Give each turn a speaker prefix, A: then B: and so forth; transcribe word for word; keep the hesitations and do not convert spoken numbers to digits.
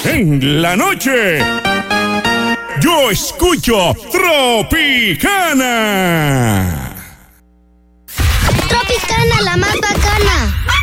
A: En la noche, yo escucho Tropicana.
B: Tropicana, la más bacana.